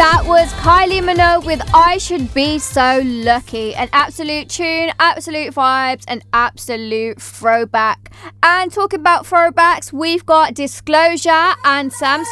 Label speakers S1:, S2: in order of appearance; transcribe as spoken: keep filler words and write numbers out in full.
S1: That was Kylie Minogue with I Should Be So Lucky. An absolute tune, absolute vibes, an absolute throwback. And talking about throwbacks, we've got Disclosure and Sam